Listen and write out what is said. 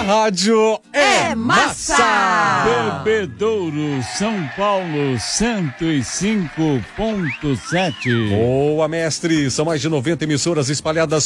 a rádio é massa. Bebedouro, São Paulo, 105.7. Boa, mestre. São mais de 90 emissoras espalhadas